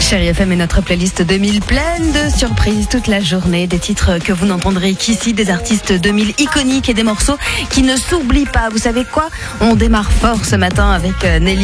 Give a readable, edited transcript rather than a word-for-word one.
Chérie FM est notre playlist 2000 pleine de surprises toute la journée, des titres que vous n'entendrez qu'ici, des artistes 2000 iconiques et des morceaux qui ne s'oublient pas. Vous savez quoi? On démarre fort ce matin avec Nelly.